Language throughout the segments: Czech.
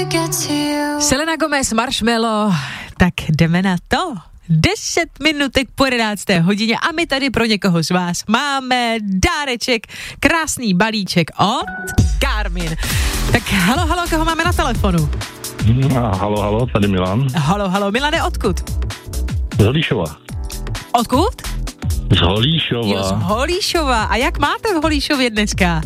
Selena Gomez, Marshmello, tak jdeme na to. 10 minutek po 11. hodině a my tady pro někoho z vás máme dáreček, krásný balíček od Garmin. Tak halo, koho máme na telefonu? Halo, tady Milan. Halo, Milane, odkud? Z Holíšova. Odkud? Z Holíšova. Jo, z Holíšova. A jak máte v Holíšově dneska?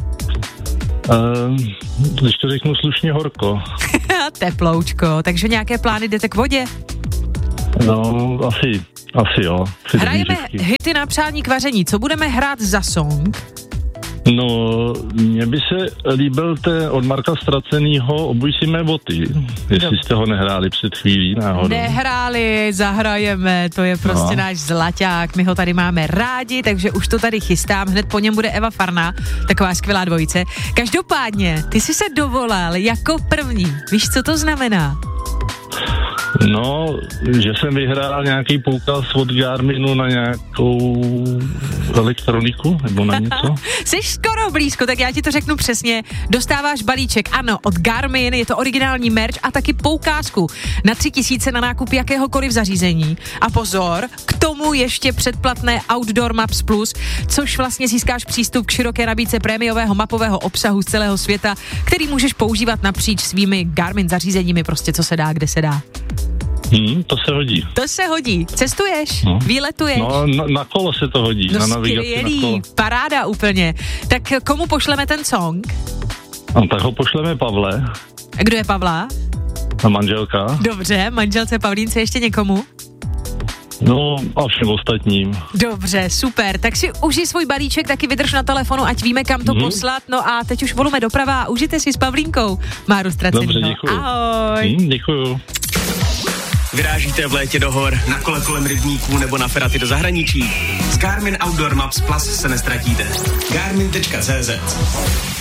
Když to řeknu slušně, horko. Teploučko, takže nějaké plány, jdete k vodě? No, asi jo. Hrajeme hity na přání k vaření. Co budeme hrát za song? No, mně by se líbil od Marka Ztracenýho Obuj si mé boty, jestli jste ho nehráli před chvílí náhodou. Nehráli, zahrajeme, to je prostě náš zlaťák, my ho tady máme rádi, takže už to tady chystám, hned po něm bude Eva Farná, taková skvělá dvojice. Každopádně, ty jsi se dovolal jako první, víš, co to znamená? No, že jsem vyhrál nějaký poukaz od Garminu na nějakou elektroniku, nebo na něco. Jsi skoro blízko, tak já ti to řeknu přesně. Dostáváš balíček, ano, od Garmin, je to originální merch a taky poukázku na 3000 na nákup jakéhokoliv zařízení. A pozor, k tomu ještě předplatné Outdoor Maps Plus, což vlastně získáš přístup k široké nabídce prémiového mapového obsahu z celého světa, který můžeš používat napříč svými Garmin zařízeními, prostě co se dá, kde se dá. To se hodí. To se hodí. Cestuješ? No. Výletuješ? No, na kolo se to hodí. No na navigaci skvělý, na kolo. Paráda úplně. Tak komu pošleme ten song? No, tak ho pošleme Pavle. A kdo je Pavla? A manželka. Dobře, manželce Pavlínce ještě někomu? No a všem ostatním. Dobře, super. Tak si užij svůj balíček, taky vydrž na telefonu, ať víme, kam to poslat. No a teď už volujeme doprava a užijte si s Pavlínkou Máru Ztracenýho. Dobře, děkuju. Ahoj. Děkuju. Vyrážíte v létě do hor, na kole kolem rybníků nebo na feraty do zahraničí? S Garmin Outdoor Maps Plus se nestratíte. Garmin.cz